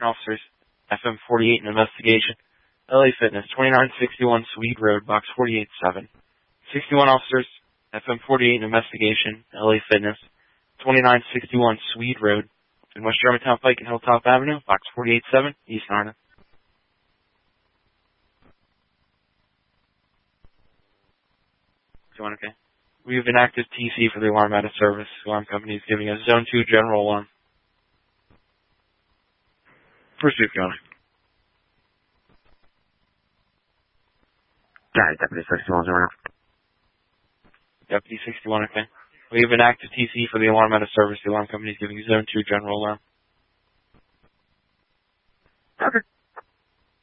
officers, FM 48 in investigation. LA Fitness, 2961 Swede Road, box 487. 61 officers, FM 48 in investigation. LA Fitness, 2961 Swede Road, in West Germantown Pike and Hilltop Avenue, box 487, East Narda. Okay. We have an active TC for the alarm out of service. Alarm company is giving us Zone 2 general alarm. Pursuit, Your Honor. Got it, Deputy 61 around. Deputy 61, okay. We have an active TC for the alarm out of service. The alarm company is giving you Zone 2 general alarm. Okay.